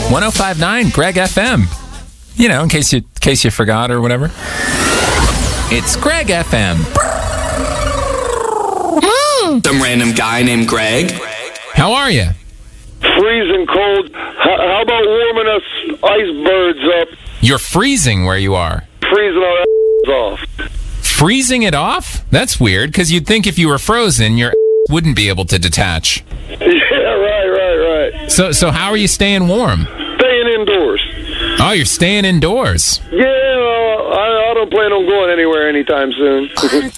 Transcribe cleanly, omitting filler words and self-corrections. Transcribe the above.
105.9 Greg FM. You know, in case you forgot or whatever. It's Greg FM. Some random guy named Greg. How are you? Freezing cold. How about warming us icebergs up? You're freezing where you are. Freezing our off. Freezing it off? That's weird, because you'd think if you were frozen, your wouldn't be able to detach. Yeah, right. So how are you staying warm? Staying indoors. Oh, you're staying indoors. Yeah, I don't plan on going anywhere anytime soon.